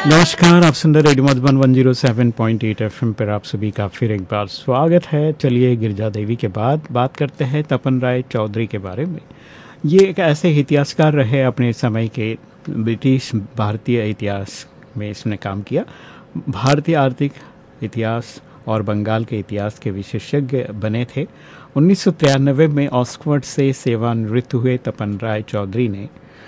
नमस्कार, आप सुन रहे रेडियो मधुबन 107.8 एफएम पर आप सभी का फिर एक बार स्वागत है। चलिए गिरिजा देवी के बाद बात करते हैं तपन राय चौधरी के बारे में। ये एक ऐसे इतिहासकार रहे अपने समय के, ब्रिटिश भारतीय इतिहास में इसने काम किया। भारतीय आर्थिक इतिहास और बंगाल के इतिहास के विशेषज्ञ बने थे। 1993 में ऑक्सफोर्ड से सेवानिवृत्त हुए तपन राय चौधरी ने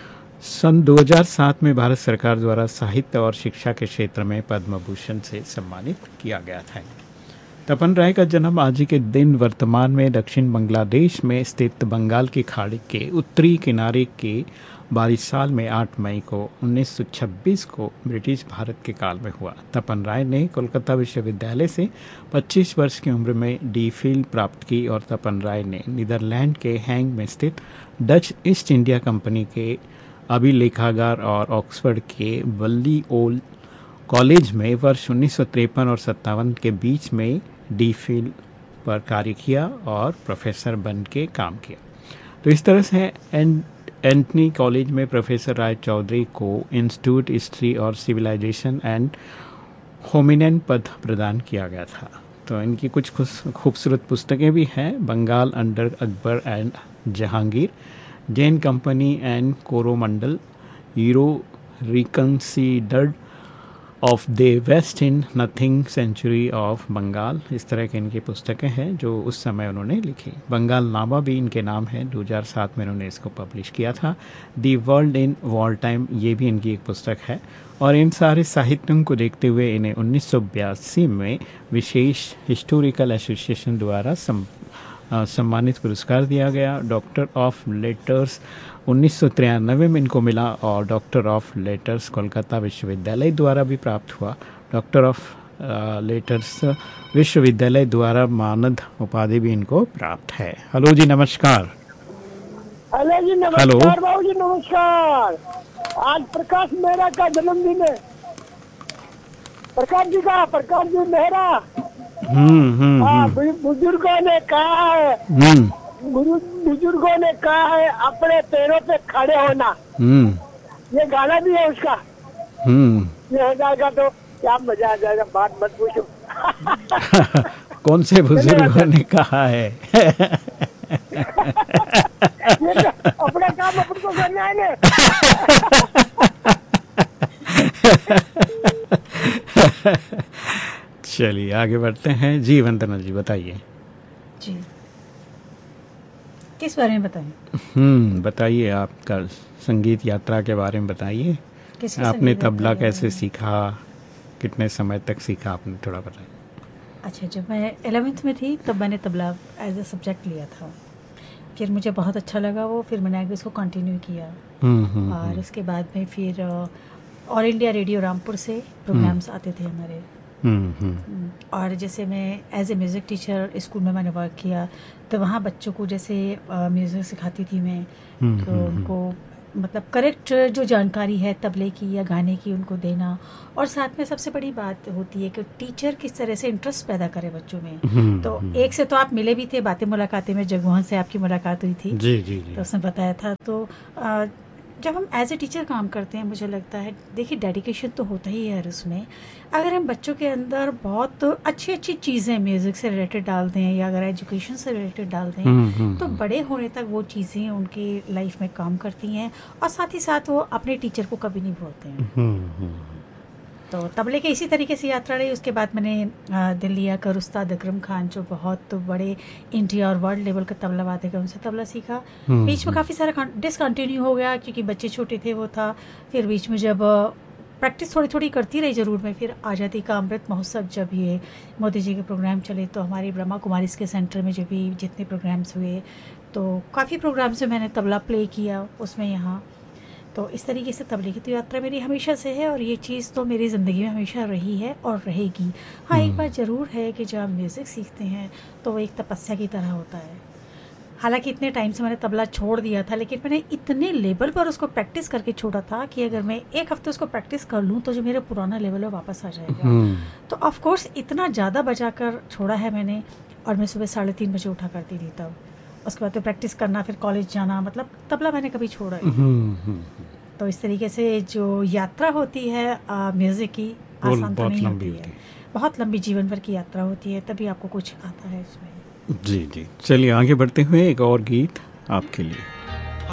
सन 2007 में भारत सरकार द्वारा साहित्य और शिक्षा के क्षेत्र में पद्म भूषण से सम्मानित किया गया था। तपन राय का जन्म आज के दिन वर्तमान में दक्षिण बांग्लादेश में स्थित बंगाल की खाड़ी के उत्तरी किनारे के बारिशाल में 8 मई को 1926 को ब्रिटिश भारत के काल में हुआ। तपन राय ने कोलकाता विश्वविद्यालय से 25 वर्ष की उम्र में डी.फिल प्राप्त की और तपन राय ने नीदरलैंड के हैंग में स्थित डच ईस्ट इंडिया कंपनी के अभिलेखागार और ऑक्सफोर्ड के बल्ली ओल कॉलेज में वर्ष 1953 और 57 के बीच में डी.फिल पर कार्य किया और प्रोफेसर बन के काम किया। तो इस तरह से एंटनी कॉलेज में प्रोफेसर राय चौधरी को इंस्टीट्यूट हिस्ट्री और सिविलाइजेशन एंड होमिनेन पद प्रदान किया गया था। तो इनकी कुछ खूबसूरत पुस्तकें भी हैं। Bengal under Akbar and Jahangir, Jain company and Coromandel, euro रिकंसीडर्ड of the waste in nothing century of Bengal, इस तरह की इनकी पुस्तकें हैं जो उस समय उन्होंने लिखी। बंगाल नामा भी इनके नाम है, 2007 में उन्होंने इसको पब्लिश किया था। The world in war time, ये भी इनकी एक पुस्तक है। और इन सारे साहित्यों को देखते हुए इन्हें 1982 में विशेष हिस्टोरिकल एसोसिएशन द्वारा सम्मानित पुरस्कार दिया गया। डॉक्टर ऑफ लेटर्स 1993 में इनको मिला और डॉक्टर ऑफ लेटर्स कोलकाता विश्वविद्यालय द्वारा भी प्राप्त हुआ। डॉक्टर ऑफ लेटर्स विश्वविद्यालय द्वारा मानद उपाधि भी इनको प्राप्त है। हेलो जी, नमस्कार। हेलो जी, नमस्कार बाबू जी, नमस्कार। आज प्रकाश मेहरा का जन्मदिन है। प्रकाश जी मेहरा। बुजुर्गों ने कहा है, बुजुर्गों ने कहा है अपने पैरों पे खड़े होना। ये गाना भी है उसका। ये हो जाएगा तो क्या मजा आ जाएगा, बात मत पूछो। कौन से बुजुर्गों ने कहा है? अपना काम अपन को करना है ना। चलिए आगे बढ़ते हैं। जी वंदना जी, बताइए। जी, किस बारे में बताएं? बताइए, आपका संगीत यात्रा के बारे में बताइए। आपने तबला कैसे सीखा, कितने समय तक सीखा, आपने थोड़ा बताइए। अच्छा, जब मैं 11th में थी तब मैंने तबला एज अ सब्जेक्ट लिया था। फिर मुझे बहुत अच्छा लगा वो, फिर मैंने आगे उसको कंटिन्यू किया। और उसके बाद में फिर ऑल इंडिया रेडियो रामपुर से प्रोग्राम्स आते थे हमारे। और जैसे मैं as a music teacher school में मैंने वर्क किया, तो वहाँ बच्चों को जैसे म्यूज़िक सिखाती थी मैं। तो उनको मतलब करेक्ट जो जानकारी है तबले की या गाने की उनको देना। और साथ में सबसे बड़ी बात होती है कि टीचर किस तरह से इंटरेस्ट पैदा करे बच्चों में। तो एक से तो आप मिले भी थे, बातें मुलाकातें में जगमोहन से आपकी मुलाकात हुई थी। जी। तो उसने बताया था। तो जब हम एज ए टीचर काम करते हैं, मुझे लगता है देखिए डेडिकेशन तो होता ही है हर उसमें। अगर हम बच्चों के अंदर बहुत अच्छी चीज़ें म्यूज़िक से रिलेटेड डाल दें या अगर एजुकेशन से रिलेटेड डाल दें, तो बड़े होने तक वो चीज़ें उनकी लाइफ में काम करती हैं और साथ ही साथ वो अपने टीचर को कभी नहीं भूलते हैं। तो तबले के इसी तरीके से यात्रा रही। उसके बाद मैंने दिल्ली आकर उस्ताद अकरम खान, जो बहुत बड़े इंडिया और वर्ल्ड लेवल का तबला वादक है, उनसे तबला सीखा। बीच में काफ़ी सारा डिसकंटिन्यू हो गया क्योंकि बच्चे छोटे थे, वो था। फिर बीच में जब प्रैक्टिस थोड़ी थोड़ी करती रही ज़रूर मैं, फिर आज़ादी का अमृत महोत्सव जब ये मोदी जी के प्रोग्राम चले, तो हमारी ब्रह्मा कुमारीज़ के सेंटर में जब भी जितने प्रोग्राम्स हुए, तो काफ़ी प्रोग्राम्स में मैंने तबला प्ले किया उसमें यहाँ। तो इस तरीके से तबले की तो यात्रा मेरी हमेशा से है और ये चीज़ तो मेरी ज़िंदगी में हमेशा रही है और रहेगी। हाँ, एक बात ज़रूर है कि जब आप म्यूज़िक सीखते हैं तो वो एक तपस्या की तरह होता है। हालांकि इतने टाइम से मैंने तबला छोड़ दिया था, लेकिन मैंने इतने लेवल पर उसको प्रैक्टिस करके छोड़ा था कि अगर मैं एक हफ्ते उसको प्रैक्टिस कर लूँ तो जो मेरा पुराना लेवल है वापस आ जाएगा। तो ऑफ कोर्स इतना ज़्यादा बजा कर छोड़ा है मैंने। और मैं सुबह 3:30 बजे उठा करती थी तब। उसके बाद तो प्रैक्टिस करना, फिर कॉलेज जाना, मतलब तबला मैंने कभी छोड़ा नहीं। तो इस तरीके से जो यात्रा होती है म्यूज़िक की, आसान तो नहीं होती है, बहुत लंबी जीवन भर की यात्रा होती है, तभी आपको कुछ आता है इसमें। जी जी, चलिए आगे बढ़ते हुए एक और गीत आपके लिए।